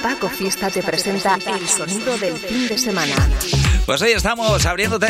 Paco Fiesta te presenta el sonido del fin de semana. Pues hoy estamos abriéndote